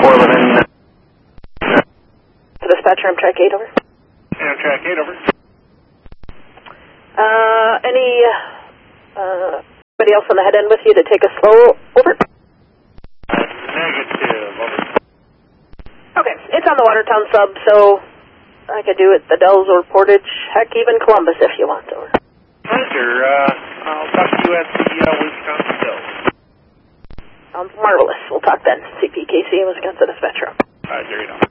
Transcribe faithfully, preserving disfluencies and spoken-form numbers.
four eleven. To dispatcher, Amtrak eight, over. Amtrak eight, over. Uh, any, uh, anybody else on the head end with you to take us slow, over? Negative, over. Okay, it's on the Watertown sub, so I could do it the Dells or Portage, heck, even Columbus if you want, over. Roger, uh, I'll talk to you at the uh, Wisconsin Dells. Sounds marvelous. We'll talk then. C P K C, Wisconsin Dispatcher. Roger, you know.